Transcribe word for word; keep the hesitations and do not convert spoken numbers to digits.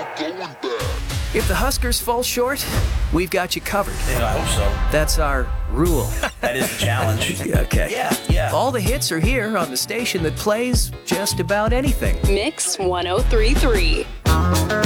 going bad. If the Huskers fall short, we've got you covered. Yeah, I hope so. That's our rule. That is the challenge. Okay. Yeah, yeah. All the hits are here on the station that plays just about anything. Mix one oh three point three.